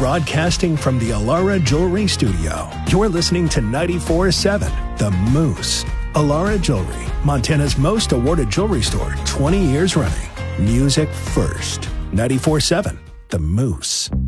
Broadcasting from the Alara Jewelry Studio, you're listening to 94.7 The Moose. Alara Jewelry, Montana's most awarded jewelry store, 20 years running. Music first. 94.7 The Moose.